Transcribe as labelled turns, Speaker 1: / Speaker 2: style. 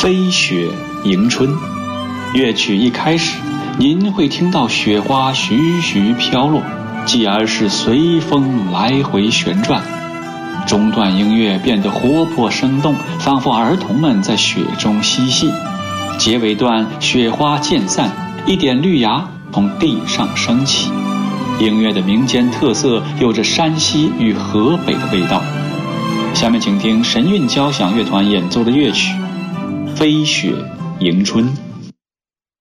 Speaker 1: 飞雪迎春，乐曲一开始，您会听到雪花徐徐飘落，继而是随风来回旋转。中段音乐变得活泼生动，仿佛儿童们在雪中嬉戏。结尾段雪花渐散，一点绿芽从地上升起。音乐的民间特色有着山西与河北的味道。下面请听神韵交响乐团演奏的乐曲《飞雪迎春》。